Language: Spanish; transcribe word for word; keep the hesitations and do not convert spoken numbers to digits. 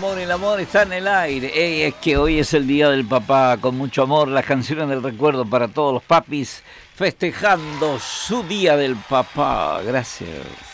amor, el amor está en el aire. Ey, es que hoy es el día del papá, con mucho amor, las canciones del recuerdo para todos los papis festejando su día del papá. Gracias.